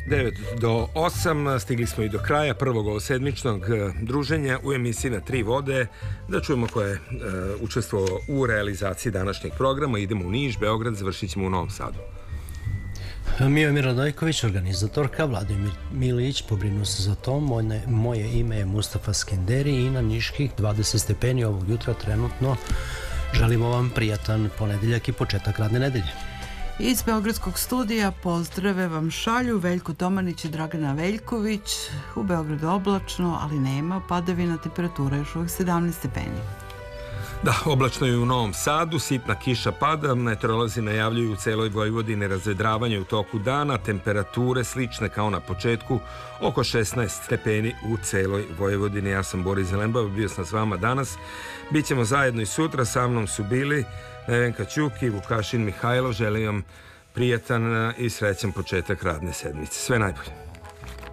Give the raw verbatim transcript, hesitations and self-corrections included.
devet do osam, stigli smo i do kraja prvog ovosedmičnog druženja u emisiji Na tri vode, da čujemo ko je e, učestvovao u realizaciji današnjeg programa. Idemo u Niš, Beograd, završit ćemo u Novom Sadu. Mijomir Radojković, organizatorka, Vladimir Milić pobrinuo se za to. Moje, moje ime je Mustafa Skenderi i na niških dvadeset stepeni ovog jutra trenutno. Želimo vam prijatan ponedeljak i početak radne nedelje. Iz Beogradskog studija pozdrave vam šalju Veljko Tomanić i Dragana Veljković. U Beogradu oblačno, ali nema padavina, temperatura još uvijek sedamnaest stepeni. Da, oblačno je u Novom Sadu, sitna kiša pada, meteorolozi najavljuju u celoj Vojvodini razvedravanje u toku dana, temperature slične kao na početku, oko šesnaest stepeni u celoj Vojvodini. Ja sam Boris Zelenbao, bio sam s vama danas, bićemo zajedno i sutra, sa mnom su bili Nevenka Ćuk i Vukašin Mihajlov. Želim vam prijatan i srećan početak radne sedmice. Sve najbolje.